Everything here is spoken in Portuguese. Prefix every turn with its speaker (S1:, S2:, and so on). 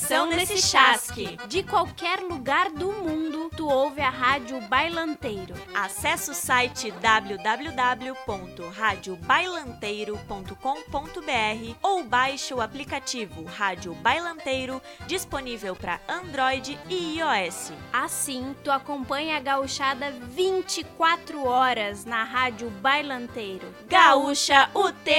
S1: Atenção nesse chasque!
S2: De qualquer lugar do mundo, tu ouve a Rádio Bailanteiro.
S1: Acesse o site www.radiobailanteiro.com.br ou baixe o aplicativo Rádio Bailanteiro, disponível para Android e iOS.
S2: Assim, tu acompanha a gauchada 24 horas na Rádio Bailanteiro.
S1: Gaúcha, o tempo